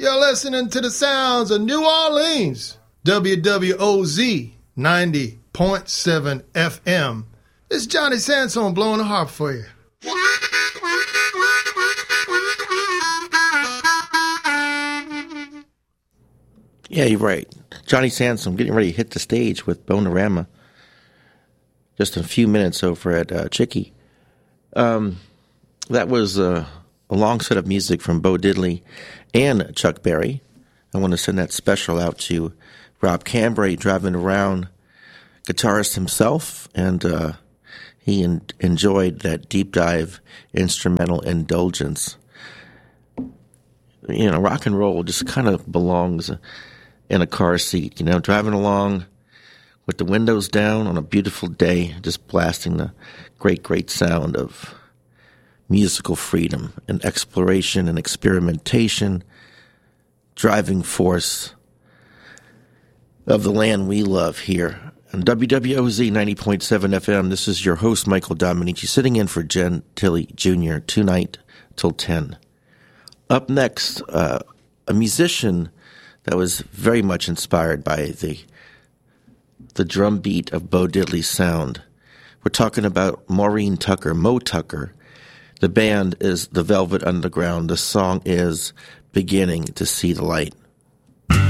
You're listening to the sounds of New Orleans. WWOZ 90.7 FM. It's Johnny Sansone blowing the harp for you. Yeah, you're right. Johnny Sansone getting ready to hit the stage with Bonorama. Just a few minutes over at Chicky. That was a long set of music from Bo Diddley and Chuck Berry. I want to send that special out to Rob Cambray, driving around, guitarist himself, and he enjoyed that deep dive instrumental indulgence. You know, rock and roll just kind of belongs in a car seat, you know, driving along with the windows down on a beautiful day, just blasting the great, great sound of musical freedom and exploration and experimentation, driving force of the land we love here. On WWOZ 90.7 FM, this is your host, Michael Dominici, sitting in for Jen Tilley Jr. tonight till 10. Up next, a musician that was very much inspired by the drum beat of Bo Diddley's sound. We're talking about Maureen Tucker, Mo Tucker. The band is The Velvet Underground. The song is Beginning to See the Light.